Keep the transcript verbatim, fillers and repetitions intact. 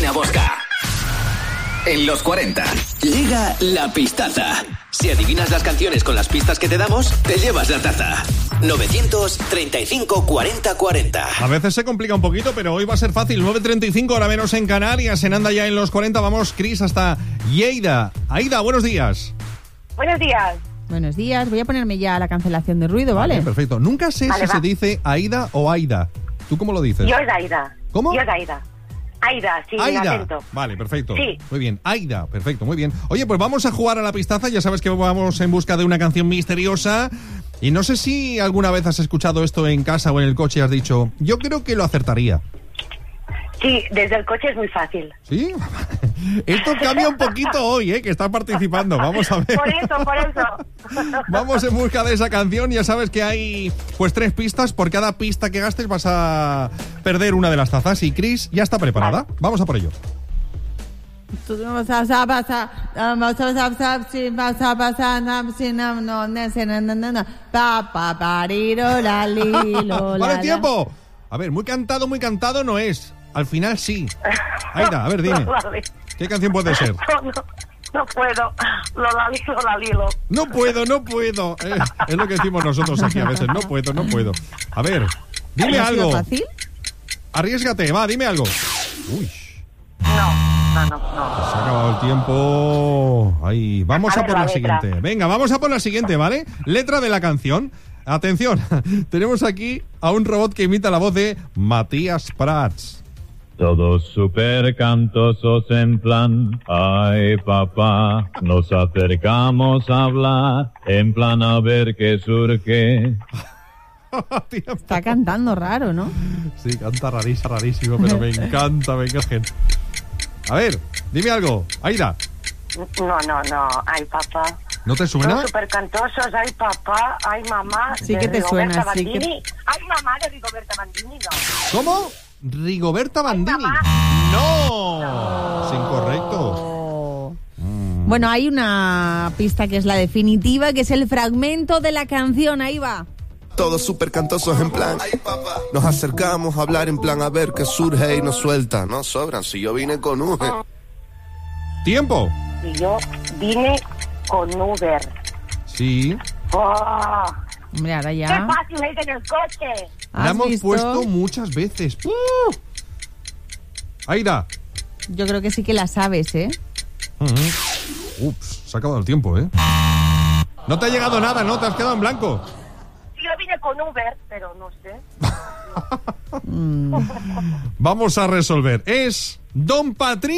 María Bosca. En los cuarenta, llega la pistaza. Si adivinas las canciones con las pistas que te damos, te llevas la taza. novecientos treinta y cinco, cuarenta, cuarenta. A veces se complica un poquito, pero hoy va a ser fácil. nueve treinta y cinco, hora menos en Canarias. En Anda ya en los cuarenta. Vamos, Cris, hasta Lleida. Aida, buenos días. Buenos días. Buenos días. Voy a ponerme ya la cancelación de ruido, ¿vale? Vale, perfecto. Nunca sé Vale, si va. se dice Aida o Aida. ¿Tú cómo lo dices? Yo es Aida. ¿Cómo? Yo es Aida. Aida, sí, Aida. atento. Vale, perfecto. Sí. Muy bien. Aida, perfecto, muy bien. Oye, pues vamos a jugar a la pistaza. Ya sabes que vamos en busca de una canción misteriosa. Y no sé si alguna vez has escuchado esto en casa o en el coche y has dicho, yo creo que lo acertaría. Sí, desde el coche es muy fácil. ¿Sí? Esto cambia un poquito hoy, ¿eh? Que estás participando. Vamos a ver. Por eso, por eso. Vamos en busca de esa canción. Ya sabes que hay pues tres pistas. Por cada pista que gastes vas a perder una de las tazas. Y Cris ya está preparada. Vamos a por ello. Vale, tiempo. A ver, muy cantado, muy cantado no es. Al final sí. Aida, a ver, dime. ¿Qué canción puede ser? No, no, no puedo. Lola Lilo, Lola Lilo. No puedo, no puedo. Eh, es lo que decimos nosotros aquí a veces. No puedo, no puedo. A ver, dime ¿Ha sido algo. fácil? Arriésgate, va, dime algo. Uy, No, no, no, no. se ha acabado el tiempo. Ahí, vamos A a ver, por la la letra. siguiente. Venga, vamos a por la siguiente, ¿vale? Letra de la canción. Atención, tenemos aquí a un robot que imita la voz de Matías Prats. Todos súper cantosos en plan, ay papá, nos acercamos a hablar, en plan a ver qué surge. Tiempo. Está cantando raro, ¿no? Sí, canta rarísimo, rarísimo, pero me encanta, me encanta. A ver, dime algo, Aida. No, no, no. Ay, papá. ¿No te suena? Son súper cantosos. Ay, papá. Ay, mamá. Sí de que te Rigoberta suena, sí Bandini. Ay, mamá de Rigoberta Bandini, no. ¿Cómo? Rigoberta Bandini. mamá. No, es incorrecto. Oh. Bueno, hay una pista que es la definitiva, que es el fragmento de la canción. Ahí va. Todos súper cantosos en plan, nos acercamos a hablar en plan a ver qué surge y nos suelta. No sobran, si yo vine con Uge. Tiempo. Y yo vine con Uber. Sí. ¡Oh! Hombre, ahora ¡Qué ya. fácil es en el coche! La ¿Has hemos visto? puesto muchas veces. ¡Uh! Aida. Yo creo que sí que la sabes, ¿eh? Uh-huh. Ups, se ha acabado el tiempo, ¿eh? No te ha llegado nada, ¿no? Te has quedado en blanco. Sí, yo vine con Uber, pero no sé. Vamos a resolver. Es Don Patricio.